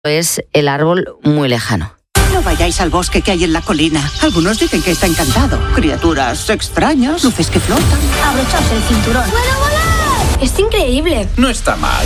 es El árbol muy lejano. No vayáis al bosque que hay en la colina. Algunos dicen que está encantado. Criaturas extrañas, luces que flotan. Abrochaos el cinturón. ¡Puedo volar! ¡Es increíble! No está mal.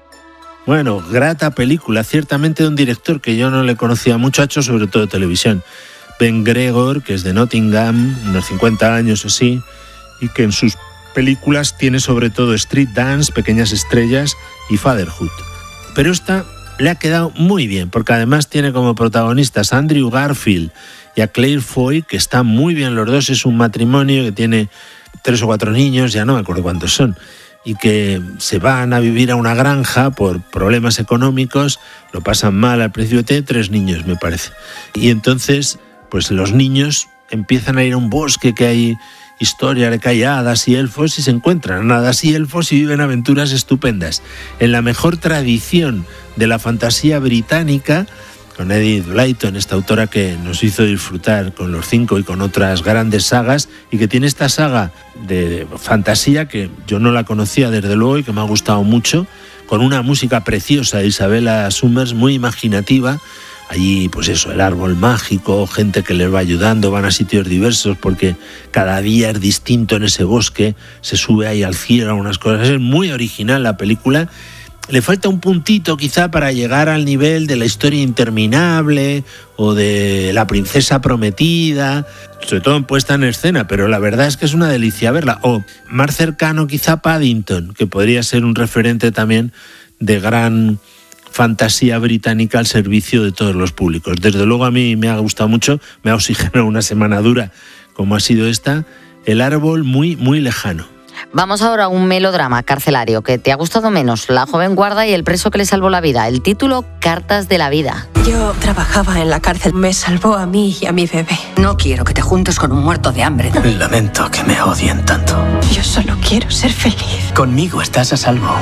Bueno, grata película, ciertamente de un director que yo no le conocía mucho, ha hecho sobre todo televisión. Ben Gregor, que es de Nottingham, unos 50 años o así, y que en sus películas tiene sobre todo Street Dance, Pequeñas estrellas y Fatherhood. Pero esta le ha quedado muy bien, porque además tiene como protagonistas a Andrew Garfield y a Claire Foy, que están muy bien los dos. Es un matrimonio que tiene 3 o 4 niños, ya no me acuerdo cuántos son, y que se van a vivir a una granja por problemas económicos, lo pasan mal al principio, tiene 3 niños me parece. Y entonces, pues los niños empiezan a ir a un bosque que hay historia de que hay hadas y elfos, y se encuentran hadas y elfos y viven aventuras estupendas. En la mejor tradición de la fantasía británica, con Edith Blyton, esta autora que nos hizo disfrutar con Los Cinco y con otras grandes sagas, y que tiene esta saga de fantasía que yo no la conocía desde luego y que me ha gustado mucho, con una música preciosa de Isabella Summers, muy imaginativa. Allí, pues eso, el árbol mágico, gente que les va ayudando, van a sitios diversos porque cada día es distinto en ese bosque, se sube ahí al cielo, unas cosas. Es muy original la película. Le falta un puntito quizá para llegar al nivel de La historia interminable o de La princesa prometida, sobre todo en puesta en escena, pero la verdad es que es una delicia verla. O más cercano quizá Paddington, que podría ser un referente también de gran fantasía británica al servicio de todos los públicos. Desde luego a mí me ha gustado mucho, me ha oxigenado una semana dura como ha sido esta, El árbol muy, muy lejano. Vamos ahora a un melodrama carcelario que te ha gustado menos, La joven guarda y el preso que le salvó la vida. El título, Cartas de la vida. Yo trabajaba en la cárcel, me salvó a mí y a mi bebé. No quiero que te juntes con un muerto de hambre. Lamento que me odien tanto. Yo solo quiero ser feliz. Conmigo estás a salvo.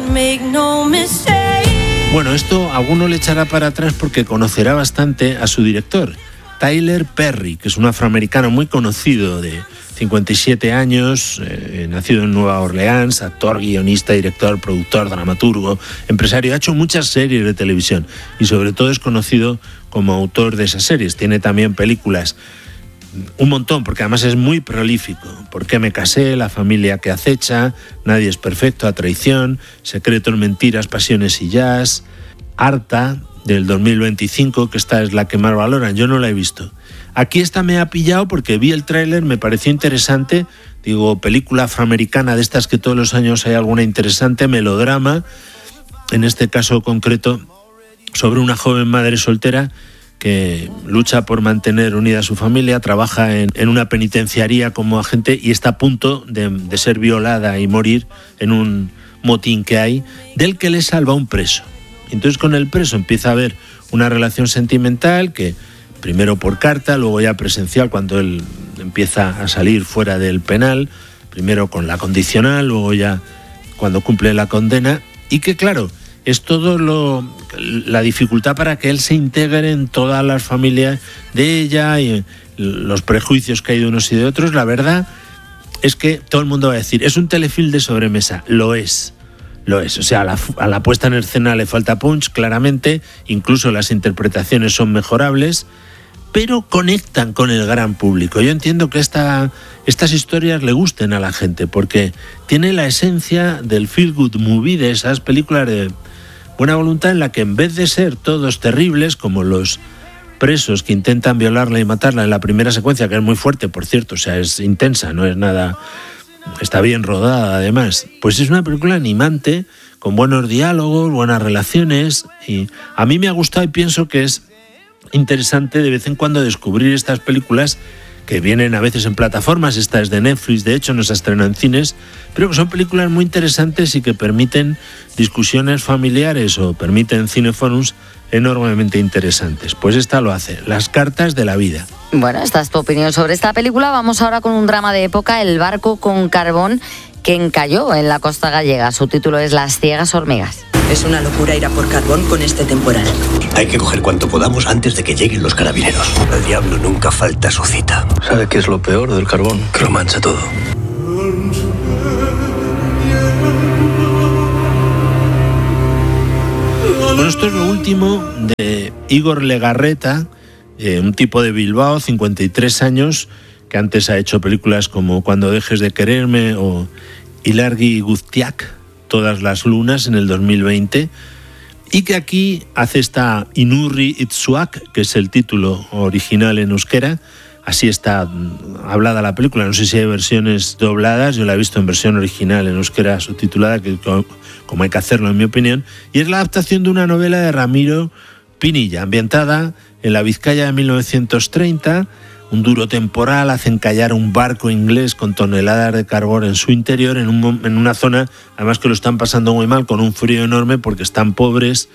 Bueno, esto a alguno le echará para atrás porque conocerá bastante a su director, Tyler Perry, que es un afroamericano muy conocido de 57 años, nacido en Nueva Orleans, actor, guionista, director, productor, dramaturgo, empresario. Ha hecho muchas series de televisión y sobre todo es conocido como autor de esas series. Tiene también películas, un montón, porque además es muy prolífico. ¿Por qué me casé?, La familia que acecha, Nadie es perfecto, A traición, Secretos, mentiras, pasiones y jazz, Harta, del 2025, que esta es la que más valoran. Yo no la he visto. Aquí esta me ha pillado porque vi el tráiler, me pareció interesante. Digo, película afroamericana de estas que todos los años hay alguna interesante, melodrama, en este caso concreto, sobre una joven madre soltera que lucha por mantener unida a su familia, trabaja en una penitenciaría como agente y está a punto de ser violada y morir en un motín que hay, del que le salva un preso. Entonces con el preso empieza a haber una relación sentimental que primero por carta, luego ya presencial cuando él empieza a salir fuera del penal, primero con la condicional, luego ya cuando cumple la condena, y que claro, es todo la dificultad para que él se integre en todas las familias de ella y los prejuicios que hay de unos y de otros. La verdad es que todo el mundo va a decir, es un telefilm de sobremesa. Lo es. O sea, a la puesta en escena le falta punch, claramente, incluso las interpretaciones son mejorables, pero conectan con el gran público. Yo entiendo que estas historias le gusten a la gente, porque tiene la esencia del feel good movie, de esas películas de buena voluntad en la que en vez de ser todos terribles, como los presos que intentan violarla y matarla en la primera secuencia, que es muy fuerte, por cierto, o sea, es intensa, no es nada... Está bien rodada, además. Pues es una película animante, con buenos diálogos, buenas relaciones, y a mí me ha gustado y pienso que es interesante de vez en cuando descubrir estas películas que vienen a veces en plataformas. Esta es de Netflix, de hecho no se estrena en cines, pero que son películas muy interesantes y que permiten discusiones familiares o permiten cineforums enormemente interesantes. Pues esta lo hace, Las cartas de la vida. Bueno, esta es tu opinión sobre esta película. Vamos ahora con un drama de época, El barco con carbón que encalló en la costa gallega. Su título es Las ciegas hormigas. Es una locura ir a por carbón con este temporal. Hay que coger cuanto podamos antes de que lleguen los carabineros. El diablo nunca falta a su cita. ¿Sabe qué es lo peor del carbón? Que lo mancha todo. Bueno, esto es lo último de Igor Legarreta, un tipo de Bilbao, 53 años, que antes ha hecho películas como Cuando dejes de quererme o Ilargi Guztiak, Todas las lunas, en el 2020, y que aquí hace esta Inurri Itzuak, que es el título original en euskera. Así está hablada la película, no sé si hay versiones dobladas, yo la he visto en versión original en euskera subtitulada, que como hay que hacerlo en mi opinión, y es la adaptación de una novela de Ramiro Pinilla, ambientada en la Vizcaya de 1930. Un duro temporal hace encallar un barco inglés con toneladas de carbón en su interior, en una zona, además que lo están pasando muy mal, con un frío enorme porque están pobres,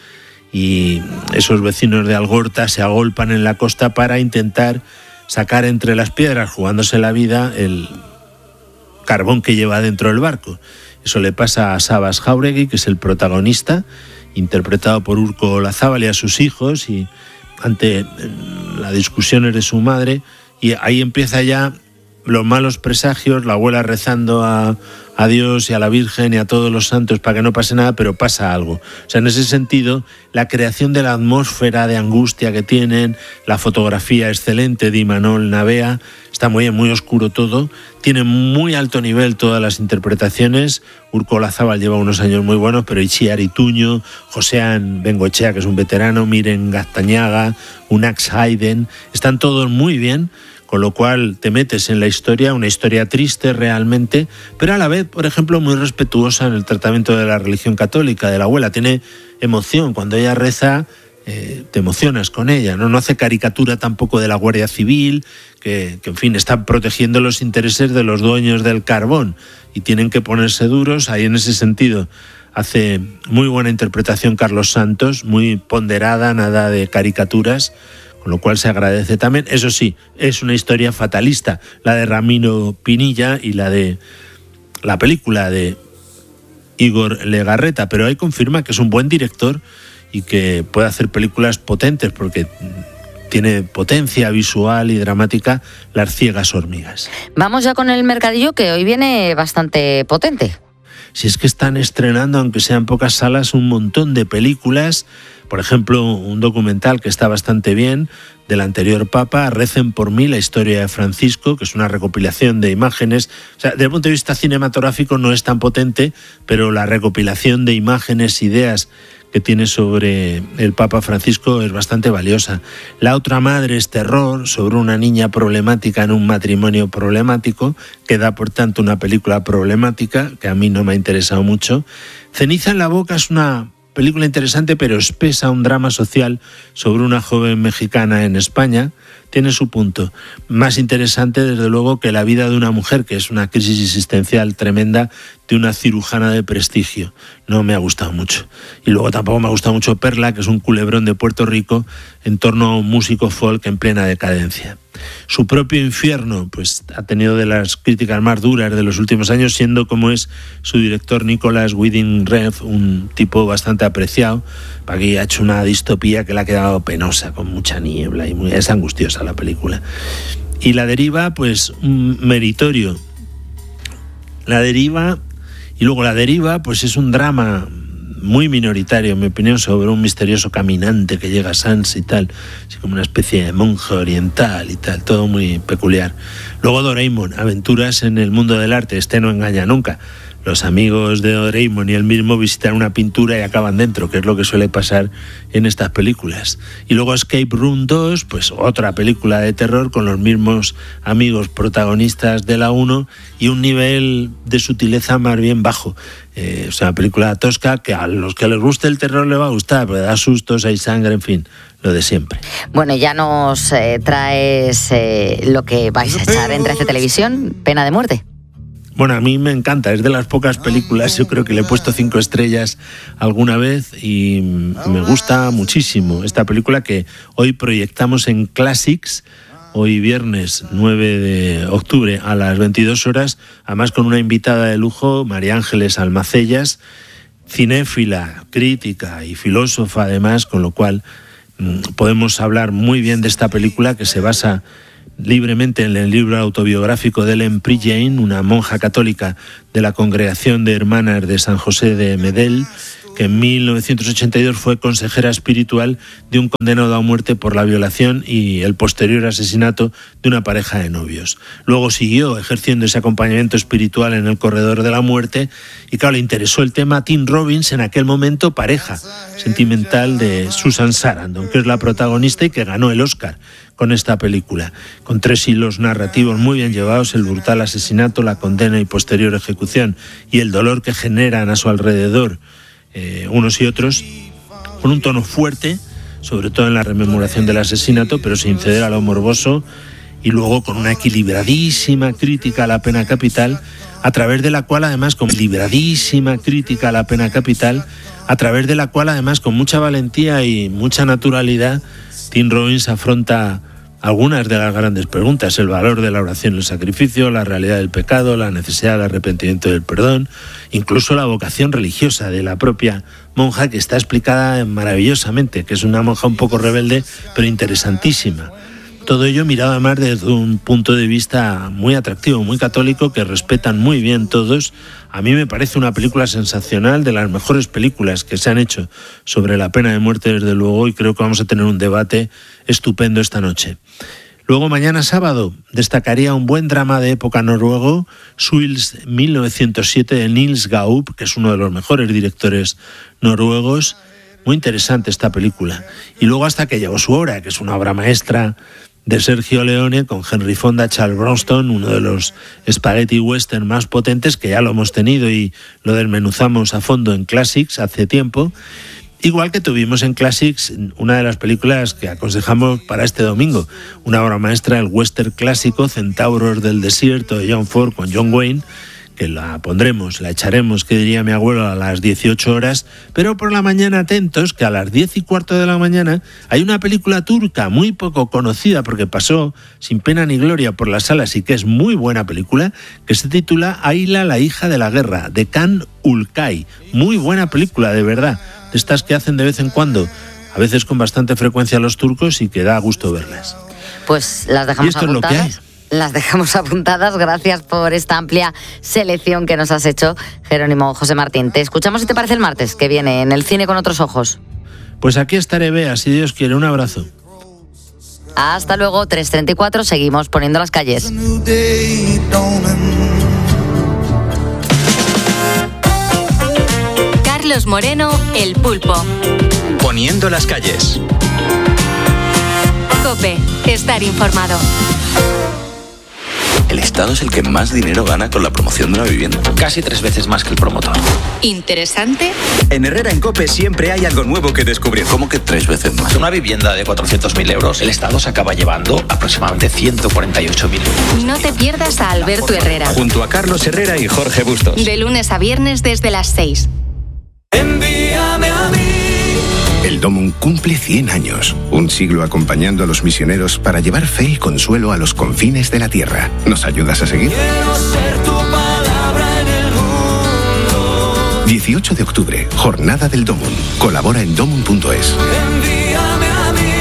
y esos vecinos de Algorta se agolpan en la costa para intentar sacar entre las piedras, jugándose la vida, el carbón que lleva dentro del barco. Eso le pasa a Sabas Jauregui, que es el protagonista, interpretado por Urko Olazábal, y a sus hijos, y ante las discusiones de su madre, y ahí empieza ya los malos presagios, la abuela rezando a Dios y a la Virgen y a todos los santos para que no pase nada, pero pasa algo. O sea, en ese sentido, la creación de la atmósfera de angustia que tienen, la fotografía excelente de Imanol Navea, está muy bien, muy oscuro todo, tiene muy alto nivel todas las interpretaciones. Urko Olazábal lleva unos años muy buenos, pero Itziar Ituño, Josean Bengoechea, que es un veterano, Miren Gaztañaga, Unax Hayden, están todos muy bien, con lo cual te metes en la historia, una historia triste realmente, pero a la vez, por ejemplo, muy respetuosa en el tratamiento de la religión católica, de la abuela. Tiene emoción, cuando ella reza, te emocionas con ella, ¿no? No hace caricatura tampoco de la Guardia Civil, que en fin, están protegiendo los intereses de los dueños del carbón y tienen que ponerse duros. Ahí en ese sentido hace muy buena interpretación Carlos Santos, muy ponderada, nada de caricaturas, con lo cual se agradece también. Eso sí, es una historia fatalista, la de Ramiro Pinilla y la de la película de Igor Legarreta, pero ahí confirma que es un buen director y que puede hacer películas potentes, porque tiene potencia visual y dramática, Las ciegas hormigas. Vamos ya con el mercadillo, que hoy viene bastante potente. Si es que están estrenando, aunque sean pocas salas, un montón de películas. Por ejemplo, un documental que está bastante bien, del anterior Papa, Recen por mí, la historia de Francisco, que es una recopilación de imágenes. O sea, desde el punto de vista cinematográfico no es tan potente, pero la recopilación de imágenes, ideas que tiene sobre el Papa Francisco es bastante valiosa. La otra madre es Terror, sobre una niña problemática en un matrimonio problemático, que da por tanto una película problemática, que a mí no me ha interesado mucho. Ceniza en la boca es una película interesante pero espesa, un drama social sobre una joven mexicana en España. Tiene su punto. Más interesante, desde luego, que La vida de una mujer, que es una crisis existencial tremenda de una cirujana de prestigio. No me ha gustado mucho. Y luego tampoco me ha gustado mucho Perla, que es un culebrón de Puerto Rico en torno a un músico folk en plena decadencia. Su propio infierno, pues ha tenido de las críticas más duras de los últimos años, siendo como es su director Nicolas Winding Refn, un tipo bastante apreciado. Aquí ha hecho una distopía que le ha quedado penosa, con mucha niebla, y es angustiosa la película. Y La deriva, pues meritorio. La deriva, y luego La deriva, pues es un drama muy minoritario, en mi opinión, sobre un misterioso caminante que llega a Sans y tal, así como una especie de monje oriental y tal, todo muy peculiar. Luego Doraemon, aventuras en el mundo del arte, no engaña nunca. Los amigos de Doraemon y él mismo visitan una pintura y acaban dentro, que es lo que suele pasar en estas películas. Y luego Escape Room 2, pues otra película de terror con los mismos amigos protagonistas de la 1 y un nivel de sutileza más bien bajo. O sea, una película tosca que a los que les guste el terror les va a gustar, porque da sustos, hay sangre, en fin, lo de siempre. Bueno, ya nos traes lo que vais a echar en 13 Televisión, Pena de muerte. Bueno, a mí me encanta, es de las pocas películas, yo creo que le he puesto 5 estrellas alguna vez y me gusta muchísimo esta película que hoy proyectamos en Classics, hoy viernes 9 de octubre a las 22 horas, además con una invitada de lujo, María Ángeles Almacellas, cinéfila, crítica y filósofa además, con lo cual podemos hablar muy bien de esta película que se basa libremente en el libro autobiográfico de Ellen Pritchard, una monja católica de la Congregación de Hermanas de San José de Medel, que en 1982 fue consejera espiritual de un condenado a muerte por la violación y el posterior asesinato de una pareja de novios. Luego siguió ejerciendo ese acompañamiento espiritual en el corredor de la muerte y claro, le interesó el tema a Tim Robbins, en aquel momento pareja sentimental de Susan Sarandon, que es la protagonista y que ganó el Oscar con esta película, con 3 hilos narrativos muy bien llevados: el brutal asesinato, la condena y posterior ejecución y el dolor que generan a su alrededor unos y otros, con un tono fuerte, sobre todo en la rememoración del asesinato, pero sin ceder a lo morboso, y luego con una equilibradísima crítica a la pena capital, a través de la cual además con mucha valentía y mucha naturalidad, Tim Robbins afronta algunas de las grandes preguntas: el valor de la oración y el sacrificio, la realidad del pecado, la necesidad del arrepentimiento y del perdón, incluso la vocación religiosa de la propia monja, que está explicada maravillosamente, que es una monja un poco rebelde, pero interesantísima. Todo ello mirado además desde un punto de vista muy atractivo, muy católico, que respetan muy bien todos. A mí me parece una película sensacional, de las mejores películas que se han hecho sobre la pena de muerte, desde luego, y creo que vamos a tener un debate estupendo esta noche. Luego, mañana sábado, destacaría un buen drama de época noruego, Suils 1907, de Nils Gaup, que es uno de los mejores directores noruegos. Muy interesante esta película. Y luego Hasta que llegó su hora, que es una obra maestra de Sergio Leone, con Henry Fonda, Charles Bronson, uno de los spaghetti western más potentes, que ya lo hemos tenido y lo desmenuzamos a fondo en Classics hace tiempo. Igual que tuvimos en Classics una de las películas que aconsejamos para este domingo, una obra maestra, el western clásico Centauros del Desierto, de John Ford, con John Wayne, que la pondremos, la echaremos, que diría mi abuelo, a las 18 horas, pero por la mañana atentos, que a las 10:15 de la mañana hay una película turca muy poco conocida, porque pasó sin pena ni gloria por las salas y que es muy buena película, que se titula Ayla, la hija de la guerra, de Can Ulkay. Muy buena película, de verdad, de estas que hacen de vez en cuando, a veces con bastante frecuencia los turcos, y que da gusto verlas. Pues las dejamos apuntadas. Es lo que hay. Las dejamos apuntadas. Gracias por esta amplia selección que nos has hecho, Jerónimo José Martín. Te escuchamos, si te parece, el martes que viene en El Cine con Otros Ojos. Pues aquí estaré, Bea, si Dios quiere. Un abrazo. Hasta luego, 3:34, seguimos poniendo las calles. Carlos Moreno, El Pulpo. Poniendo las calles. COPE, estar informado. El Estado es el que más dinero gana con la promoción de una vivienda. Casi 3 veces más que el promotor. ¿Interesante? En Herrera en COPE siempre hay algo nuevo que descubrir. ¿Cómo que 3 veces más? Una vivienda de 400.000 euros, el Estado se acaba llevando aproximadamente 148.000 euros. No te pierdas a Alberto Herrera. Junto a Carlos Herrera y Jorge Bustos. De lunes a viernes desde las 6. Envíame a mí. El Domum cumple 100 años, un siglo acompañando a los misioneros para llevar fe y consuelo a los confines de la tierra. ¿Nos ayudas a seguir? Quiero ser tu palabra en el mundo. 18 de octubre, Jornada del Domum. Colabora en domum.es. Envíame a mí.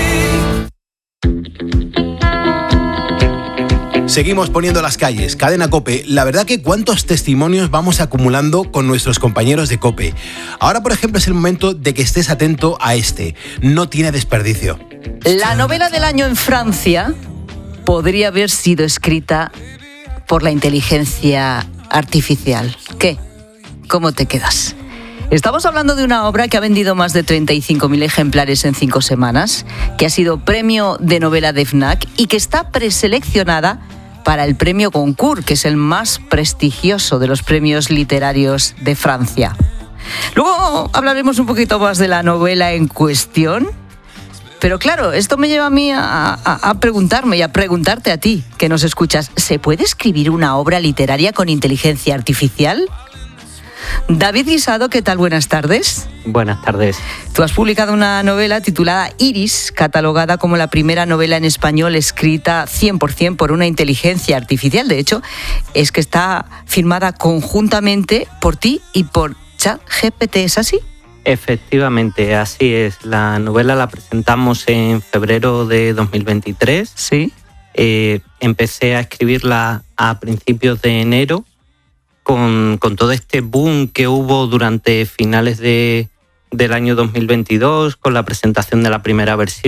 Seguimos poniendo las calles, Cadena COPE. La verdad que cuántos testimonios vamos acumulando con nuestros compañeros de COPE. Ahora, por ejemplo, es el momento de que estés atento a este. No tiene desperdicio. La novela del año en Francia podría haber sido escrita por la inteligencia artificial. ¿Qué? ¿Cómo te quedas? Estamos hablando de una obra que ha vendido más de 35.000 ejemplares en 5 semanas, que ha sido premio de novela de FNAC y que está preseleccionada para el premio Goncourt, que es el más prestigioso de los premios literarios de Francia. Luego hablaremos un poquito más de la novela en cuestión. Pero claro, esto me lleva a mí a preguntarme y a preguntarte a ti, que nos escuchas. ¿Se puede escribir una obra literaria con inteligencia artificial? David Guisado, ¿qué tal? Buenas tardes. Buenas tardes. Tú has publicado una novela titulada Iris, catalogada como la primera novela en español escrita 100% por una inteligencia artificial. De hecho, es que está firmada conjuntamente por ti y por ChatGPT, ¿es así? Efectivamente, así es. La novela la presentamos en febrero de 2023. Sí. Empecé a escribirla a principios de enero. Con todo este boom que hubo durante finales de del año 2022 con la presentación de la primera versión.